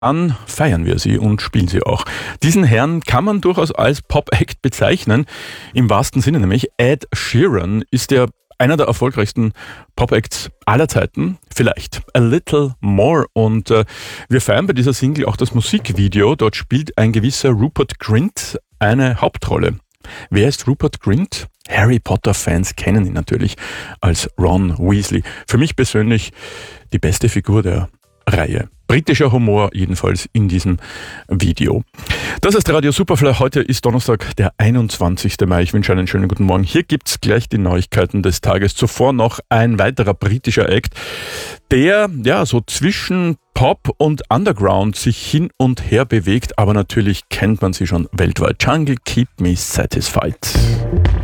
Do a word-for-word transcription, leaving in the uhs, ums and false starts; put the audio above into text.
dann feiern wir sie und spielen sie auch. Diesen Herrn kann man durchaus als Pop-Act bezeichnen, im wahrsten Sinne nämlich. Ed Sheeran ist der einer der erfolgreichsten Pop-Acts aller Zeiten, vielleicht A Little More. Und äh, wir feiern bei dieser Single auch das Musikvideo. Dort spielt ein gewisser Rupert Grint eine Hauptrolle. Wer ist Rupert Grint? Harry Potter-Fans kennen ihn natürlich als Ron Weasley. Für mich persönlich die beste Figur der Reihe. Britischer Humor jedenfalls in diesem Video. Das ist Radio Superfly. Heute ist Donnerstag, der einundzwanzigste Mai. Ich wünsche einen schönen guten Morgen. Hier gibt's gleich die Neuigkeiten des Tages. Zuvor noch ein weiterer britischer Act, der ja so zwischen Pop und Underground sich hin und her bewegt, aber natürlich kennt man sie schon weltweit. Jungle Keep Me Satisfied.